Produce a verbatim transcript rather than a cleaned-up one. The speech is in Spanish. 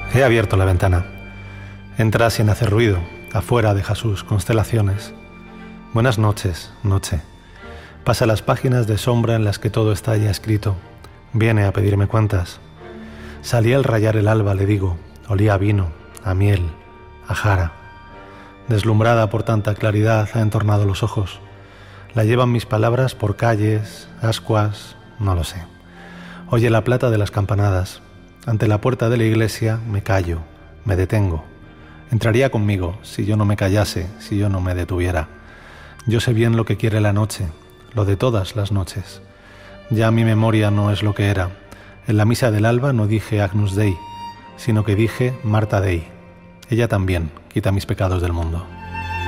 He abierto la ventana. Entra sin hacer ruido. Afuera deja sus constelaciones. Buenas noches, noche. Pasa las páginas de sombra en las que todo está ya escrito. Viene a pedirme cuentas. Salí al rayar el alba, le digo. Olía a vino, a miel, a jara. Deslumbrada por tanta claridad, ha entornado los ojos. La llevan mis palabras por calles, ascuas, no lo sé. Oye la plata de las campanadas. Ante la puerta de la iglesia me callo, me detengo. Entraría conmigo si yo no me callase, si yo no me detuviera. Yo sé bien lo que quiere la noche, lo de todas las noches. Ya mi memoria no es lo que era. En la misa del alba no dije Agnus Dei, sino que dije Marta Dei. Ella también quita mis pecados del mundo.